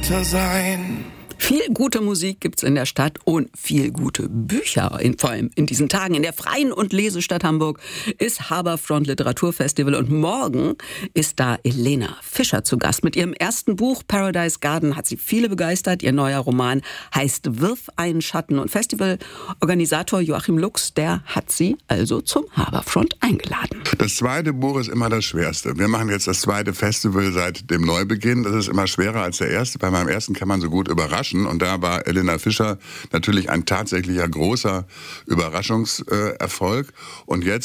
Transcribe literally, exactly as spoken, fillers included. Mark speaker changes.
Speaker 1: Wetter sein.
Speaker 2: Viel gute Musik gibt's in der Stadt und viel gute Bücher, in, vor allem in diesen Tagen. In der Freien und Lesestadt Hamburg ist Harbourfront Literaturfestival und morgen ist da Elena Fischer zu Gast. Mit ihrem ersten Buch Paradise Garden hat sie viele begeistert. Ihr neuer Roman heißt Wirf einen Schatten und Festivalorganisator Joachim Lux, der hat sie also zum Harbourfront eingeladen.
Speaker 3: Das zweite Buch ist immer das Schwerste. Wir machen jetzt das zweite Festival seit dem Neubeginn. Das ist immer schwerer als der erste. Bei meinem ersten kann man so gut überraschen. Und da war Elena Fischer natürlich ein tatsächlicher großer Überraschungserfolg. Und jetzt